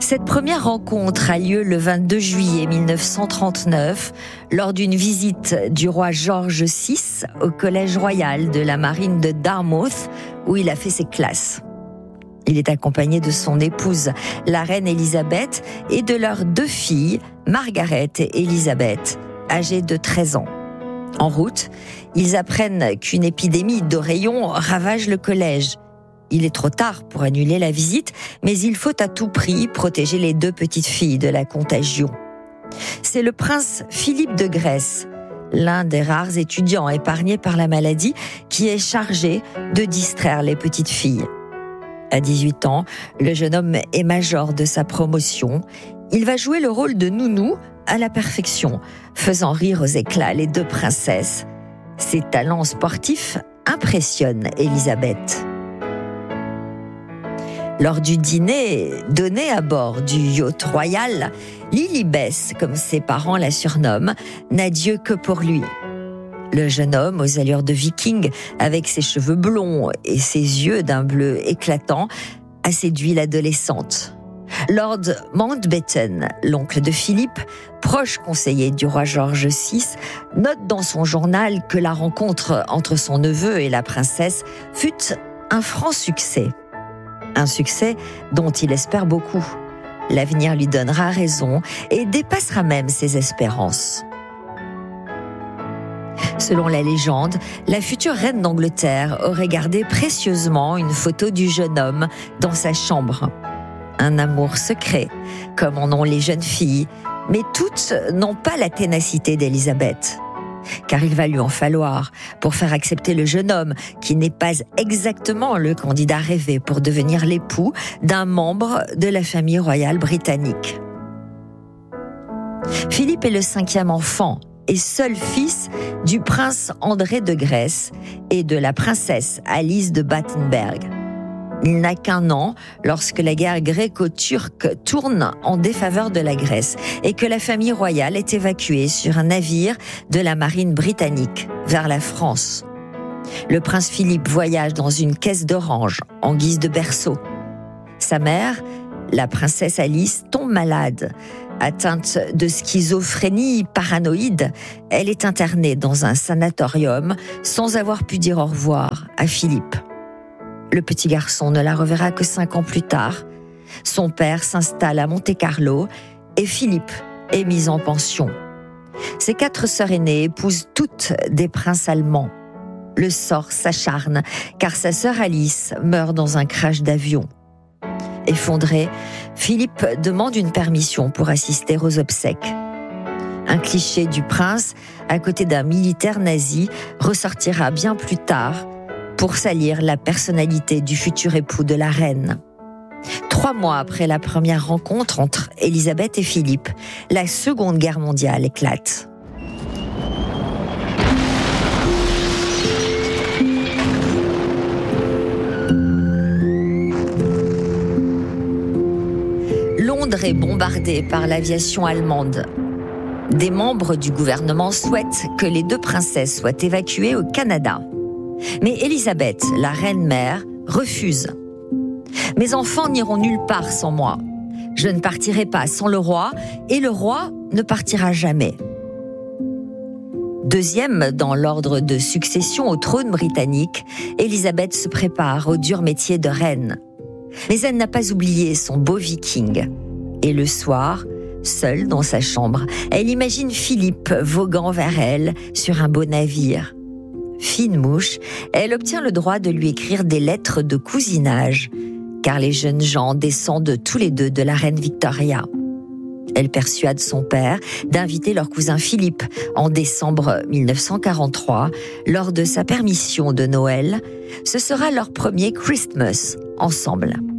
Cette première rencontre a lieu le 22 juillet 1939 lors d'une visite du roi George VI au Collège royal de la marine de Dartmouth où il a fait ses classes. Il est accompagné de son épouse, la reine Élisabeth, et de leurs 2 filles, Margaret et Élisabeth, âgées de 13 ans. En route, ils apprennent qu'une épidémie d'oreillons ravage le collège. Il est trop tard pour annuler la visite, mais il faut à tout prix protéger les 2 petites filles de la contagion. C'est le prince Philippe de Grèce, l'un des rares étudiants épargnés par la maladie, qui est chargé de distraire les petites filles. À 18 ans, le jeune homme est major de sa promotion. Il va jouer le rôle de nounou à la perfection, faisant rire aux éclats les 2 princesses. Ses talents sportifs impressionnent Élisabeth. Lors du dîner donné à bord du yacht royal, Lilibès, comme ses parents la surnomment, n'a Dieu que pour lui. Le jeune homme, aux allures de viking, avec ses cheveux blonds et ses yeux d'un bleu éclatant, a séduit l'adolescente. Lord Mountbatten, l'oncle de Philippe, proche conseiller du roi George VI, note dans son journal que la rencontre entre son neveu et la princesse fut un franc succès. Un succès dont il espère beaucoup. L'avenir lui donnera raison et dépassera même ses espérances. Selon la légende, la future reine d'Angleterre aurait gardé précieusement une photo du jeune homme dans sa chambre. Un amour secret, comme en ont les jeunes filles, mais toutes n'ont pas la ténacité d'Élisabeth. Car il va lui en falloir pour faire accepter le jeune homme qui n'est pas exactement le candidat rêvé pour devenir l'époux d'un membre de la famille royale britannique. Philippe est le 5e enfant et seul fils du prince André de Grèce et de la princesse Alice de Battenberg. Il n'a qu'1 an lorsque la guerre gréco-turque tourne en défaveur de la Grèce et que la famille royale est évacuée sur un navire de la marine britannique vers la France. Le prince Philippe voyage dans une caisse d'orange en guise de berceau. Sa mère, la princesse Alice, tombe malade. Atteinte de schizophrénie paranoïde, elle est internée dans un sanatorium sans avoir pu dire au revoir à Philippe. Le petit garçon ne la reverra que 5 ans plus tard. Son père s'installe à Monte-Carlo et Philippe est mis en pension. Ses 4 sœurs aînées épousent toutes des princes allemands. Le sort s'acharne car sa sœur Alice meurt dans un crash d'avion. Effondré, Philippe demande une permission pour assister aux obsèques. Un cliché du prince, à côté d'un militaire nazi, ressortira bien plus tard pour salir la personnalité du futur époux de la reine. 3 mois après la première rencontre entre Élisabeth et Philippe, la Seconde Guerre mondiale éclate. Londres est bombardée par l'aviation allemande. Des membres du gouvernement souhaitent que les 2 princesses soient évacuées au Canada. Mais Élisabeth, la reine-mère, refuse. « Mes enfants n'iront nulle part sans moi. Je ne partirai pas sans le roi et le roi ne partira jamais. » 2e dans l'ordre de succession au trône britannique, Élisabeth se prépare au dur métier de reine. Mais elle n'a pas oublié son beau viking. Et le soir, seule dans sa chambre, elle imagine Philippe voguant vers elle sur un beau navire. Fine mouche, elle obtient le droit de lui écrire des lettres de cousinage, car les jeunes gens descendent tous les 2 de la reine Victoria. Elle persuade son père d'inviter leur cousin Philippe en décembre 1943, lors de sa permission de Noël. Ce sera leur premier Christmas ensemble.